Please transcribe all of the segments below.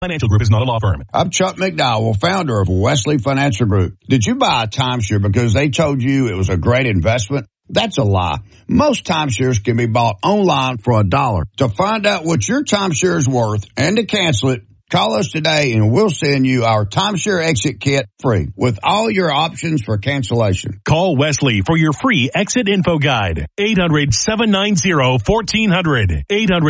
Financial Group is not a law firm. I'm Chuck McDowell, founder of Wesley Financial Group. Did you buy a timeshare because they told you it was a great investment? That's a lie. Most timeshares can be bought online for $1. To find out what your timeshare is worth and to cancel it, call us today and we'll send you our timeshare exit kit free with all your options for cancellation. Call Wesley for your free exit info guide. 800-790-1400.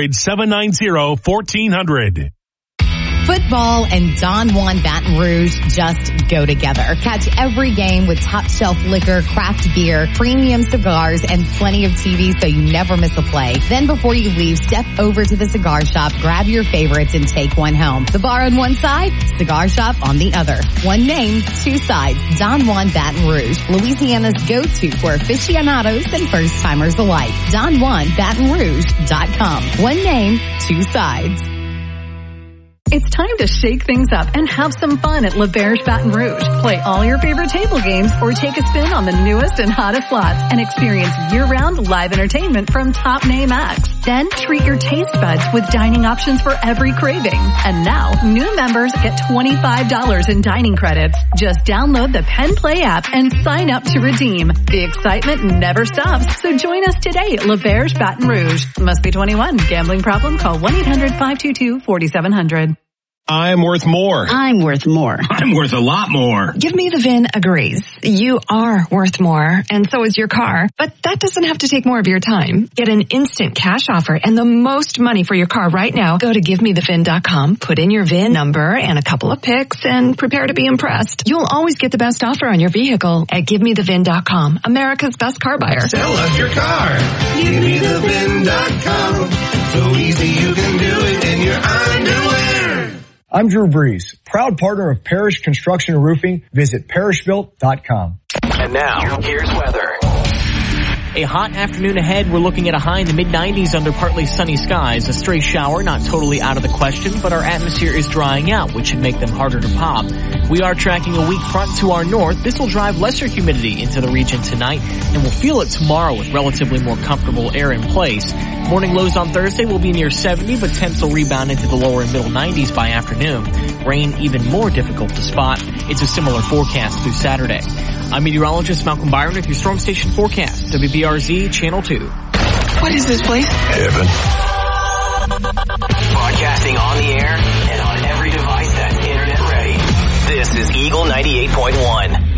800-790-1400. Football and Don Juan Baton Rouge just go together. Catch every game with top shelf liquor, craft beer, premium cigars, and plenty of TV so you never miss a play. Then before you leave, step over to the cigar shop, grab your favorites, and take one home. The bar on one side, cigar shop on the other. One name, two sides. Don Juan Baton Rouge, Louisiana's go-to for aficionados and first-timers alike. DonJuanBatonRouge.com. One name, two sides. It's time to shake things up and have some fun at L'Auberge Baton Rouge. Play all your favorite table games or take a spin on the newest and hottest slots and experience year-round live entertainment from top-name acts. Then treat your taste buds with dining options for every craving. And now, new members get $25 in dining credits. Just download the Penn Play app and sign up to redeem. The excitement never stops, so join us today at L'Auberge Baton Rouge. Must be 21. Gambling problem? Call 1-800-522-4700. I'm worth more. I'm worth more. I'm worth a lot more. Give Me the VIN agrees. You are worth more, and so is your car. But that doesn't have to take more of your time. Get an instant cash offer and the most money for your car right now. Go to GiveMeTheVIN.com, put in your VIN number and a couple of pics, and prepare to be impressed. You'll always get the best offer on your vehicle at GiveMeTheVIN.com, America's best car buyer. Sell us your car. GiveMeTheVIN.com. So easy you can do it in your underwear. I'm Drew Brees, proud partner of Parrish Construction and Roofing. Visit parrishbuilt.com. And now, here's weather. A hot afternoon ahead. We're looking at a high in the mid-90s under partly sunny skies. A stray shower not totally out of the question, but our atmosphere is drying out, which should make them harder to pop. We are tracking a weak front to our north. This will drive lesser humidity into the region tonight, and we'll feel it tomorrow with relatively more comfortable air in place. Morning lows on Thursday will be near 70, but temps will rebound into the lower and middle 90s by afternoon. Rain even more difficult to spot. It's a similar forecast through Saturday. I'm meteorologist Malcolm Byron with your Storm Station forecast, WBRZ Channel 2. What is this place? Heaven. Broadcasting on the air and on every device that's internet ready. This is Eagle 98.1.